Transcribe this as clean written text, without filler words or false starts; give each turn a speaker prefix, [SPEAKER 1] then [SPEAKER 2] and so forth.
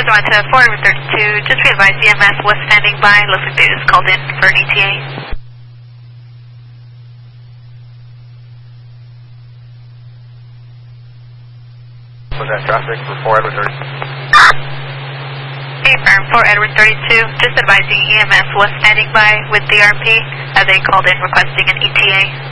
[SPEAKER 1] North on to 432, just be advised EMS was standing by. Looks like they just called in for an ETA.
[SPEAKER 2] Was that traffic for 4 Edward 30?
[SPEAKER 1] Hey, firm 4 Edward 32, just advising EMS was standing by with DRP as they called in requesting an ETA.